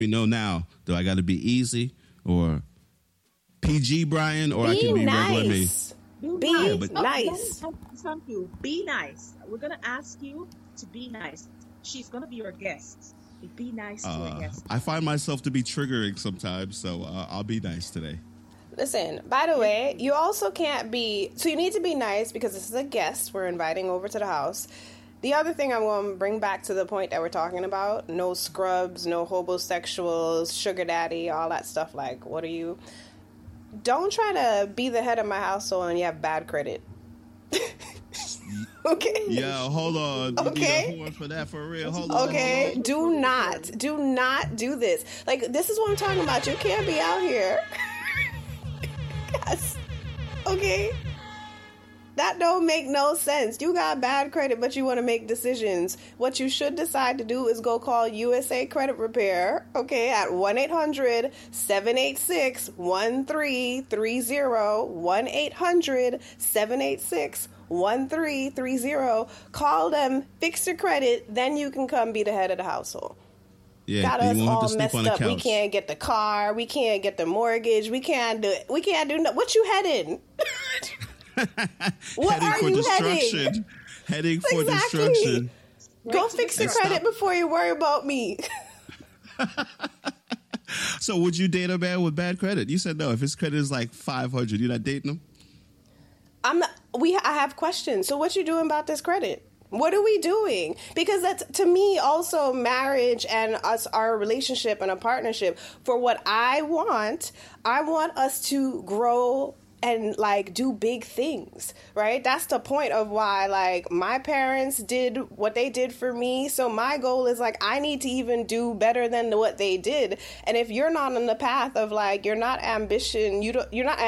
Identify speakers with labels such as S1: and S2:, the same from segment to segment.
S1: me know now. Do I got to be easy or PG Brian, or I can be regular me?
S2: Be nice. Be nice. We're gonna ask you to be nice. She's gonna be your guest. Be nice to your guest.
S1: I find myself to be triggering sometimes, so I'll be nice today.
S3: Listen, by the way, you also can't be... So you need to be nice because this is a guest we're inviting over to the house. The other thing I'm going to bring back to the point that we're talking about, no scrubs, no homosexuals, sugar daddy, all that stuff. Like, what are you... Don't try to be the head of my household and you have bad credit. Okay.
S1: Yeah, hold on.
S3: Okay.
S1: You need a horn for that, for real. Hold on.
S3: Okay. Do not do this. Like, this is what I'm talking about. You can't be out here. Yes. Okay. That don't make no sense. You got bad credit, but you want to make decisions. What you should decide to do is go call USA Credit Repair, okay, at 1-800-786-1330, 1-800-786-1330. Call them, fix your credit, then you can come be the head of the household.
S1: Yeah,
S3: got us all messed up. We can't get the car. We can't get the mortgage. We can't do it. We can't do no. What you heading? What
S1: heading
S3: are
S1: for
S3: you
S1: destruction.
S3: heading?
S1: Heading for destruction.
S3: Go fix your credit before you worry about me.
S1: So would you date a man with bad credit? You said no. If his credit is like 500, you're not dating him?
S3: I'm not. I have questions. So what you doing about this credit? What are we doing? Because that's, to me, also marriage and our relationship and a partnership. For what I want us to grow and like do big things, right? That's the point of why, like, my parents did what they did for me. So my goal is like, I need to even do better than what they did. And if you're not on the path of like, you're not ambitious and you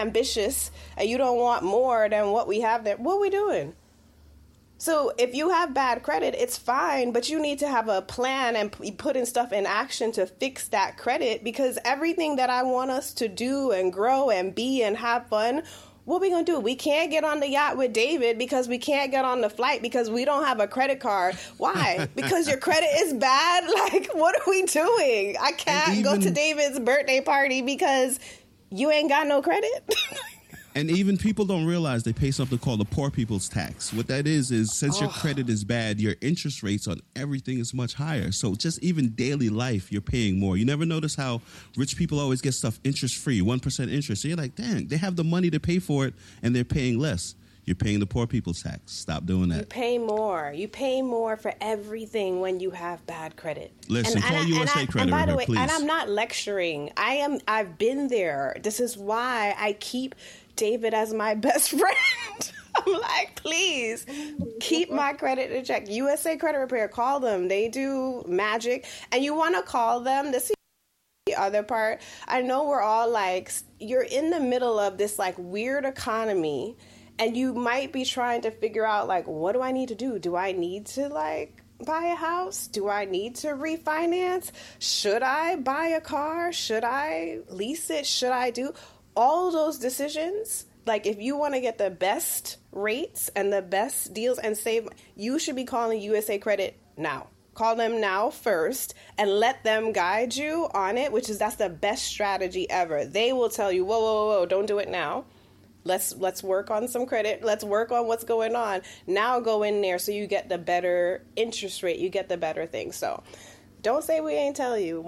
S3: don't want more than what we have there, what are we doing? So if you have bad credit, it's fine, but you need to have a plan and putting stuff in action to fix that credit, because everything that I want us to do and grow and be and have fun, what are we going to do? We can't get on the yacht with David because we can't get on the flight because we don't have a credit card. Why? Because your credit is bad? Like, what are we doing? I can't go to David's birthday party because you ain't got no credit.
S1: And even people don't realize they pay something called the poor people's tax. What that is since your credit is bad, your interest rates on everything is much higher. So just even daily life, you're paying more. You never notice how rich people always get stuff interest-free, 1% interest. So you're like, dang, they have the money to pay for it, and they're paying less. You're paying the poor people's tax. Stop doing that.
S3: You pay more. You pay more for everything when you have bad credit.
S1: Listen, call USA Credit Repair, please.
S3: And I'm not lecturing. I've been there. This is why I keep David as my best friend. I'm like, please keep my credit in check. USA Credit Repair, call them. They do magic. And you want to call them. This is the other part. I know we're all like, you're in the middle of this like weird economy, and you might be trying to figure out like, what do I need to do? Do I need to like buy a house? Do I need to refinance? Should I buy a car? Should I lease it? Should I do all those decisions? Like, if you want to get the best rates and the best deals and save, you should be calling USA Credit now. Call them now first and let them guide you on it, that's the best strategy ever. They will tell you, whoa, don't do it now. Let's work on some credit. Let's work on what's going on. Now go in there so you get the better interest rate. You get the better thing. So don't say we ain't tell you.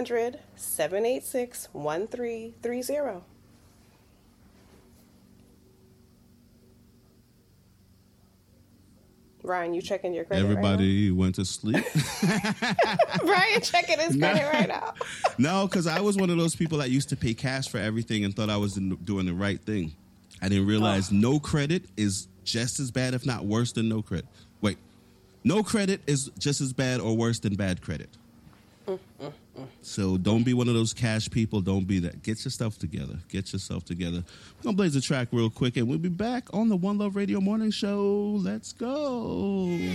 S3: 1-800-786-1330. Ryan, you checking your credit
S1: Everybody
S3: right now?
S1: went to sleep.
S3: Ryan checking his credit right now.
S1: No, because I was one of those people that used to pay cash for everything and thought I was doing the right thing. I didn't realize no credit is just as bad, if not worse than no credit. Wait, no credit is just as bad or worse than bad credit. So don't be one of those cash people. Don't be that. Get your stuff together. Get yourself together. We're going to blaze the track real quick, and we'll be back on the One Love Radio Morning Show. Let's go.